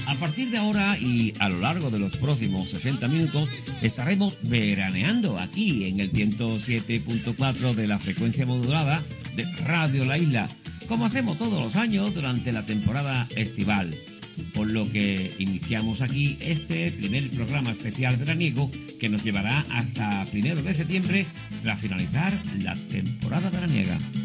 A partir de ahora y a lo largo de los próximos 60 minutos estaremos veraneando aquí en el 107.4 de la frecuencia modulada de Radio La Isla, como hacemos todos los años durante la temporada estival. Por lo que iniciamos aquí este primer programa especial veraniego que nos llevará hasta 1 de septiembre tras finalizar la temporada veraniega.